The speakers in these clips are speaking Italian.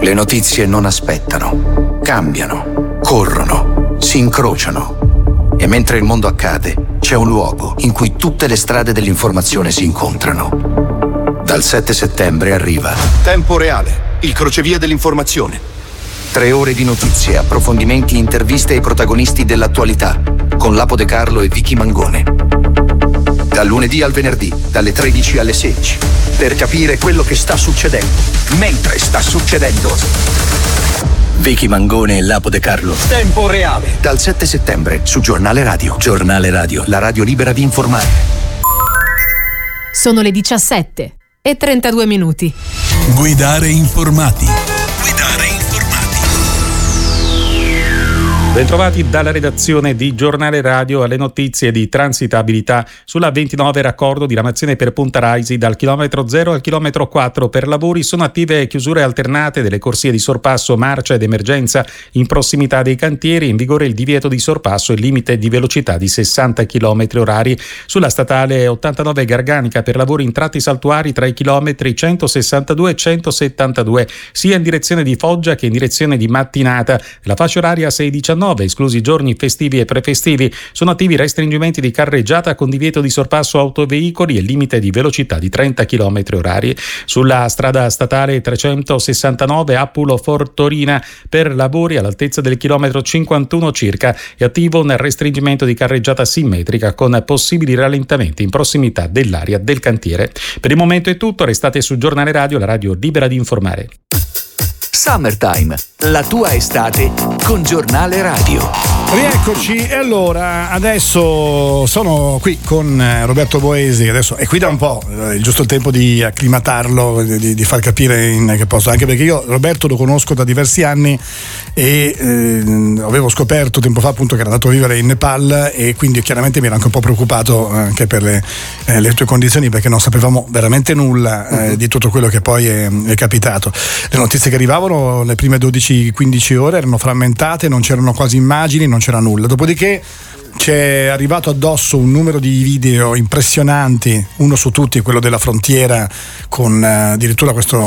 Le notizie non aspettano, cambiano, corrono, si incrociano. E mentre il mondo accade, c'è un luogo in cui tutte le strade dell'informazione si incontrano. Dal 7 settembre arriva Tempo Reale, il crocevia dell'informazione. 3 ore di notizie, approfondimenti, interviste ai protagonisti dell'attualità, con Lapo De Carlo e Vicky Mangone. Dal lunedì al venerdì, dalle 13 alle 16, per capire quello che sta succedendo, mentre sta succedendo. Vicky Mangone e Lapo De Carlo. Tempo Reale. Dal 7 settembre su Giornale Radio. Giornale Radio, la radio libera di informare. Sono le 17:32. Guidare informati. Bentrovati dalla redazione di Giornale Radio alle notizie di transitabilità sulla 29 raccordo diramazione per Punta Raisi dal chilometro 0 al chilometro 4. Per lavori sono attive chiusure alternate delle corsie di sorpasso, marcia ed emergenza in prossimità dei cantieri. In vigore il divieto di sorpasso e limite di velocità di 60 km orari. Sulla statale 89 Garganica per lavori in tratti saltuari tra i chilometri 162 e 172 sia in direzione di Foggia che in direzione di Mattinata. La fascia oraria 6-19, esclusi giorni festivi e prefestivi, sono attivi restringimenti di carreggiata con divieto di sorpasso autoveicoli e limite di velocità di 30 km orari. Sulla strada statale 369 Appulo-Fortorina per lavori all'altezza del chilometro 51 circa è attivo un restringimento di carreggiata simmetrica con possibili rallentamenti in prossimità dell'area del cantiere. Per il momento è tutto, restate su Giornale Radio, la radio libera di informare. Summertime, la tua estate con Giornale Radio. Rieccoci, e allora adesso sono qui con Roberto Boesi, che adesso è qui da un po', è giusto il tempo di acclimatarlo, di far capire in che posto, anche perché io Roberto lo conosco da diversi anni e avevo scoperto tempo fa appunto che era andato a vivere in Nepal, e quindi chiaramente mi ero anche un po' preoccupato anche per le tue condizioni, perché non sapevamo veramente nulla di tutto quello che poi è capitato. Le notizie che arrivavano le prime 12-15 ore erano frammentate, non c'erano quasi immagini, non c'era nulla. Dopodiché c'è arrivato addosso un numero di video impressionanti, uno su tutti quello della frontiera, con addirittura questa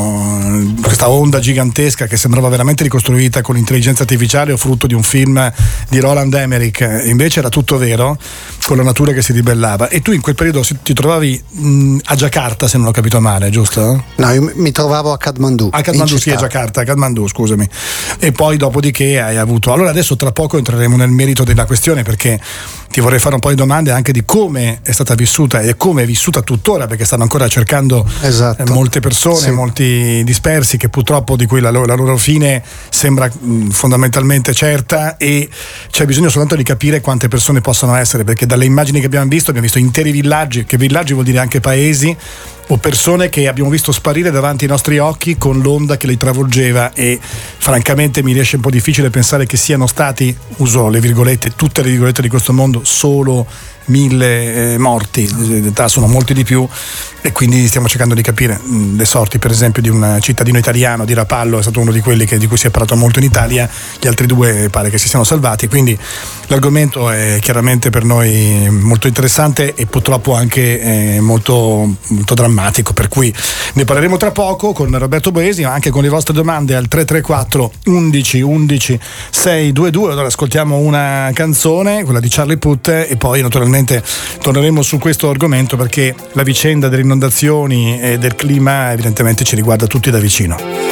onda gigantesca che sembrava veramente ricostruita con l'intelligenza artificiale o frutto di un film di Roland Emmerich. Invece era tutto vero, con la natura che si ribellava. E tu in quel periodo ti trovavi a Giacarta, se non ho capito male, giusto? No, io mi trovavo a Kathmandu. A Kathmandu, sì, a Giacarta, a Kathmandu, scusami. E poi dopodiché hai avuto... Allora adesso tra poco entreremo nel merito della questione, perché ti vorrei fare un po' di domande anche di come è stata vissuta e come è vissuta tuttora, perché stanno ancora cercando molte persone, sì, molti dispersi, che purtroppo di cui la loro fine sembra fondamentalmente certa, e c'è bisogno soltanto di capire quante persone possono essere, perché dalle immagini che abbiamo visto interi villaggi, che villaggi vuol dire anche paesi, o persone che abbiamo visto sparire davanti ai nostri occhi con l'onda che li travolgeva, e francamente mi riesce un po' difficile pensare che siano stati, uso le virgolette, tutte le virgolette di questo mondo, solo 1000 morti. In realtà sono molti di più, e quindi stiamo cercando di capire le sorti, per esempio, di un cittadino italiano di Rapallo, è stato uno di quelli di cui si è parlato molto in Italia, gli altri 2 pare che si siano salvati, quindi l'argomento è chiaramente per noi molto interessante e purtroppo anche molto, molto drammatico, per cui ne parleremo tra poco con Roberto Boesi, ma anche con le vostre domande al 334 11 11 622. Allora ascoltiamo una canzone, quella di Charlie Puth, e poi naturalmente torneremo su questo argomento, perché la vicenda delle inondazioni e del clima evidentemente ci riguarda tutti da vicino.